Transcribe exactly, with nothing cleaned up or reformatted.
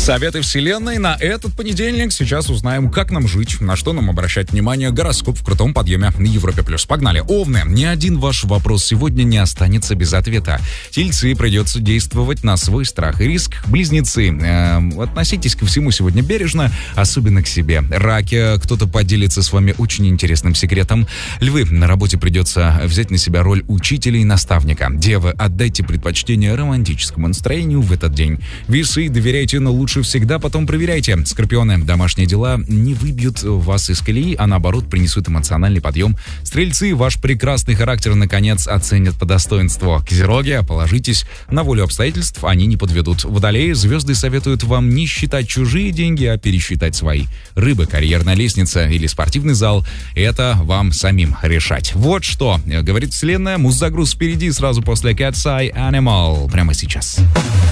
Советы вселенной на этот понедельник. Сейчас узнаем, как нам жить, на что нам обращать внимание. Гороскоп в крутом подъеме на Европе плюс. Погнали. Овны. Ни один ваш вопрос сегодня не останется без ответа. Тельцы, придется действовать на свой страх и риск. Близнецы. Э, относитесь ко всему сегодня бережно, особенно к себе. Раки. Кто-то поделится с вами очень интересным секретом. Львы. На работе придется взять на себя роль учителя и наставника. Девы. Отдайте предпочтение романтическому настроению в этот день. Весы. Доверяйте, но лучше всегда потом проверяйте. Скорпионы. Домашние дела не выбьют вас из колеи, а наоборот принесут эмоциональный подъем. Стрельцы. Ваш прекрасный характер наконец оценят по достоинству. Козероги. Положитесь на волю обстоятельств, они не подведут. Водолеи. Звезды советуют вам не считать чужие деньги, а пересчитать свои. Рыбы. Карьерная лестница или спортивный зал. Это вам самим решать. Вот что говорит вселенная. Муз-загруз впереди сразу после Cat's Eye Animal. Прямо сейчас.